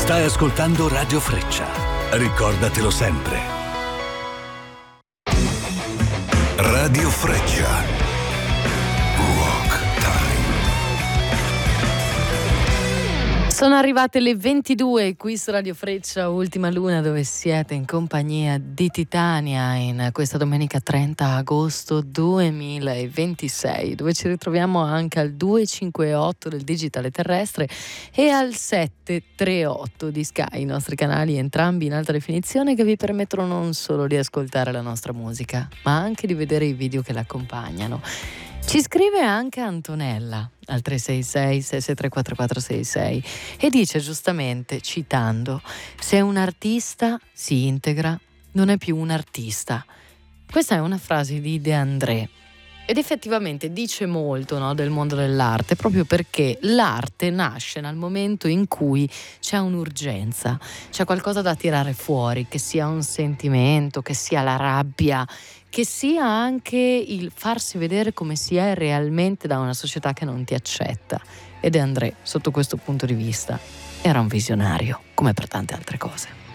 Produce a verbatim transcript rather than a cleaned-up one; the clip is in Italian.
Stai ascoltando Radio Freccia. Ricordatelo sempre. Radio Freccia. Rock Time. Sono arrivate le ventidue qui su Radio Freccia, Ultima Luna, dove siete in compagnia di Titania in questa domenica trenta agosto duemilaventisei, dove ci ritroviamo anche al duecentocinquantotto del digitale terrestre e al settecentotrentotto di Sky, i nostri canali entrambi in alta definizione, che vi permettono non solo di ascoltare la nostra musica, ma anche di vedere i video che l'accompagnano. Ci scrive anche Antonella al tre sei sei sei sei tre quattro quattro sei sei e dice giustamente, citando: se un artista si integra, non è più un artista. Questa è una frase di De André ed effettivamente dice molto, no, del mondo dell'arte, proprio perché l'arte nasce nel momento in cui c'è un'urgenza, c'è qualcosa da tirare fuori, che sia un sentimento, che sia la rabbia, che sia anche il farsi vedere come si è realmente da una società che non ti accetta. E De André, sotto questo punto di vista, era un visionario, come per tante altre cose.